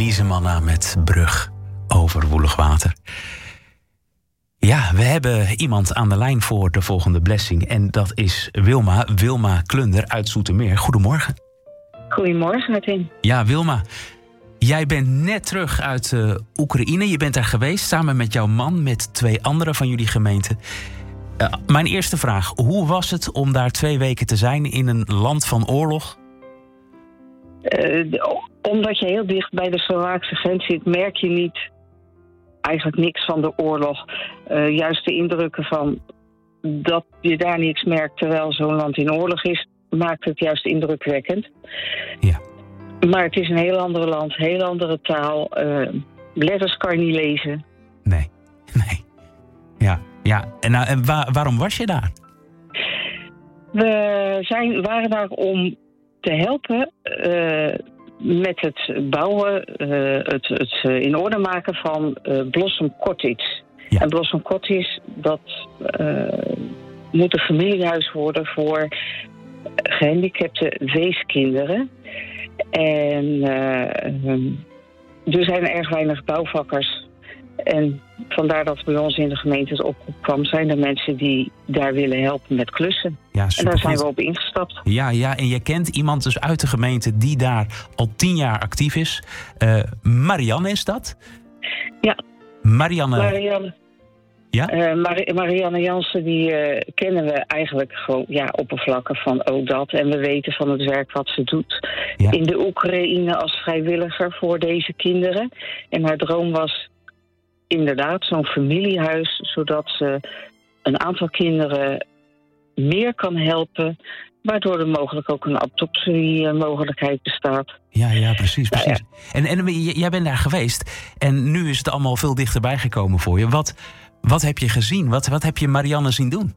Elise Manna met Brug over woelig water. Ja, we hebben iemand aan de lijn voor de volgende blessing. En dat is Wilma Klunder uit Zoetermeer. Goedemorgen. Goedemorgen, Martin. Ja, Wilma. Jij bent net terug uit Oekraïne. Je bent daar geweest samen met jouw man, met 2 anderen van jullie gemeente. Mijn eerste vraag. Hoe was het om daar 2 weken te zijn in een land van oorlog? Omdat je heel dicht bij de Slovaakse grens zit, merk je eigenlijk niks van de oorlog. Juist de indrukken van dat je daar niks merkt terwijl zo'n land in oorlog is, maakt het juist indrukwekkend. Ja. Maar het is een heel ander land, heel andere taal. Letters kan je niet lezen. Nee. Ja. En waarom was je daar? We waren daar om te helpen met het bouwen, het in orde maken van Blossom Cottage. Ja. En Blossom Cottage, dat moet een familiehuis worden voor gehandicapte weeskinderen. En er zijn erg weinig bouwvakkers. En vandaar dat bij ons in de gemeente het oproep kwam, zijn er mensen die daar willen helpen met klussen. Ja, en daar zijn we op ingestapt. Ja, en je kent iemand dus uit de gemeente die daar al 10 jaar actief is. Marianne is dat? Ja. Marianne. Ja? Marianne Jansen, die kennen we eigenlijk gewoon oppervlakkig van dat. En we weten van het werk wat ze doet in de Oekraïne als vrijwilliger voor deze kinderen. En haar droom was inderdaad zo'n familiehuis, zodat ze een aantal kinderen meer kan helpen, waardoor er mogelijk ook een adoptiemogelijkheid bestaat. Ja, precies. Ja. En jij bent daar geweest en nu is het allemaal veel dichterbij gekomen voor je. Wat heb je gezien? Wat heb je Marianne zien doen?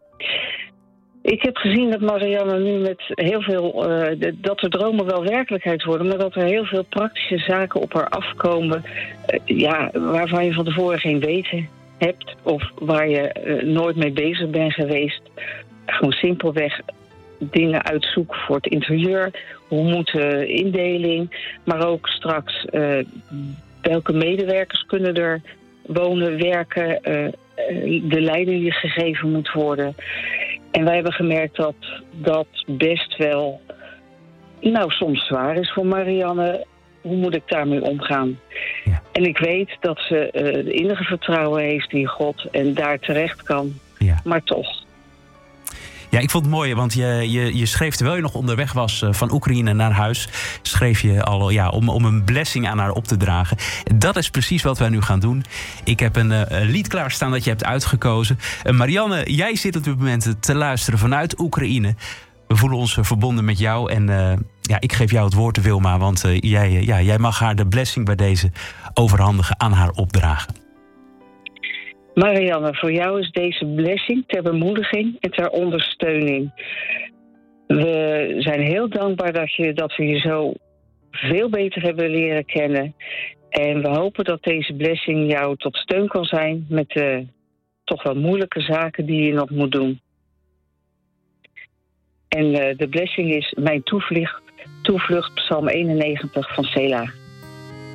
Ik heb gezien dat Marianne nu met heel veel, dat de dromen wel werkelijkheid worden, maar dat er heel veel praktische zaken op haar afkomen, waarvan je van tevoren geen weten hebt of waar je nooit mee bezig bent geweest. Gewoon simpelweg dingen uitzoeken voor het interieur. Hoe moet de indeling, maar ook straks welke medewerkers kunnen er wonen, werken, de leiding die gegeven moet worden. En wij hebben gemerkt dat dat best wel soms zwaar is voor Marianne. Hoe moet ik daarmee omgaan? Ja. En ik weet dat ze innige vertrouwen heeft in God en daar terecht kan. Ja. Maar toch. Ja, ik vond het mooi, want je schreef terwijl je nog onderweg was van Oekraïne naar huis, schreef je al om een blessing aan haar op te dragen. Dat is precies wat wij nu gaan doen. Ik heb een lied klaarstaan dat je hebt uitgekozen. Marianne, jij zit op dit moment te luisteren vanuit Oekraïne. We voelen ons verbonden met jou en ik geef jou het woord, Wilma, want jij mag haar de blessing bij deze overhandigen aan haar opdragen. Marianne, voor jou is deze blessing ter bemoediging en ter ondersteuning. We zijn heel dankbaar dat we je zo veel beter hebben leren kennen. En we hopen dat deze blessing jou tot steun kan zijn met de toch wel moeilijke zaken die je nog moet doen. En de blessing is mijn toevlucht, Psalm 91 van Sela.